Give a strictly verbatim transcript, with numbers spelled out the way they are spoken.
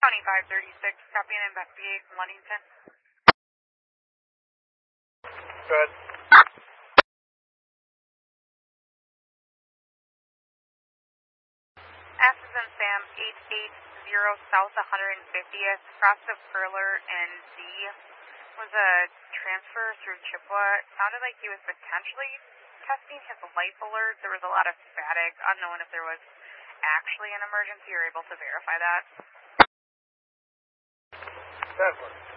County five thirty-six, copy and investigate Ludington. Good. Asses and Sam, eight eight zero South one hundred fiftieth, crossed of Perler and Z. Was a transfer through Chippewa. It sounded like he was potentially testing his life alert. There was a lot of static, unknown if there was actually an emergency. You're able to verify that? Definitely.